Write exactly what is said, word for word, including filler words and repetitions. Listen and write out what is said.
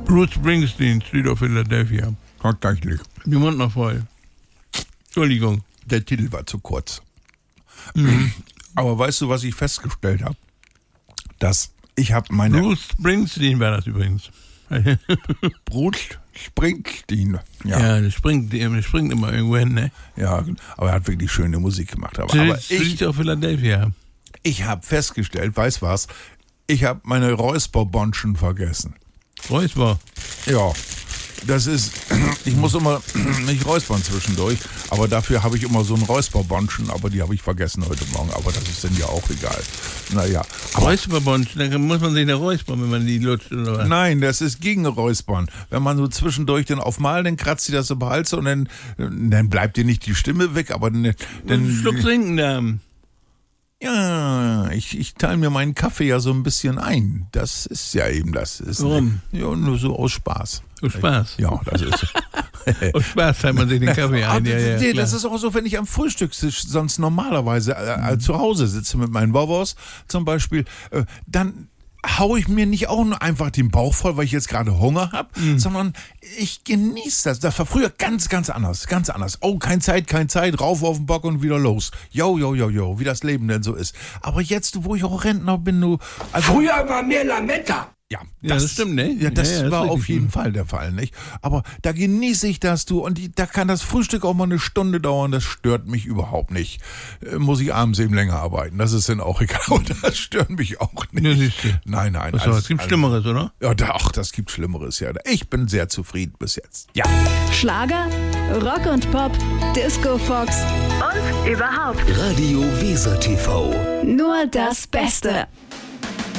Bruce Springsteen, Street of Philadelphia. Tatsächlich. Die Mund noch voll. Entschuldigung. Der Titel war zu kurz. Mhm. Aber weißt du, was ich festgestellt habe? Dass ich habe meine... Bruce Springsteen war das übrigens. Bruce Springsteen. Ja. Ja, das springt, das springt immer irgendwo hin, ne? Ja, aber er hat wirklich schöne Musik gemacht. Aber, Street, aber ich, Street of Philadelphia. ich habe festgestellt, weißt was? Ich habe meine Räusperbonschen vergessen. Räusper. Ja, das ist, ich muss immer nicht räuspern zwischendurch, aber dafür habe ich immer so einen Räusperbonschen, aber die habe ich vergessen heute Morgen, aber das ist dann ja auch egal. Naja. aber- Räusperbonsch, da muss man sich da räuspern, wenn man die lutscht oder was? Nein, das ist gegen Räuspern. Wenn man so zwischendurch dann aufmal, dann kratzt sie das im Hals und dann, dann bleibt dir nicht die Stimme weg, aber dann... dann Einen Schluck trinken da. ja, ich, ich teile mir meinen Kaffee ja so ein bisschen ein. Das ist ja eben das. Ist Warum? Ja, nur so aus Spaß. Aus Spaß. Ja, das ist... Aus Spaß teilt man sich den Kaffee Ah, ein. Ja, ja, nee, klar. das ist auch so, wenn ich am Frühstückstisch sonst normalerweise äh, äh, zu Hause sitze mit meinen Wovos zum Beispiel, äh, dann hau ich mir nicht auch nur einfach den Bauch voll, weil ich jetzt gerade Hunger habe, Mhm. sondern ich genieße das. Das war früher ganz, ganz anders, ganz anders. Oh, kein Zeit, kein Zeit, rauf auf den Bock und wieder los. Jo, jo, jo, jo, wie das Leben denn so ist. Aber jetzt, wo ich auch Rentner bin, du... Also, Früher war mehr Lametta. ja, Ja, das stimmt, ne? Ja, das Ja, ja, das war ist auf richtig. jeden Fall der Fall, nicht? Aber da genieße ich das, du. Und die, da kann das Frühstück auch mal eine Stunde dauern. Das stört mich überhaupt nicht. Äh, muss ich abends eben länger arbeiten. Das ist dann auch egal. Und das stört mich auch nicht. Ja, siehst du. Nein, nein. Was alles- es gibt alles- Schlimmeres, oder? Ja, da, ach, das gibt Schlimmeres, ja. Ich bin sehr zufrieden bis jetzt. Ja. Schlager, Rock und Pop, Disco Fox und überhaupt Radio Weser T V. nur das Beste.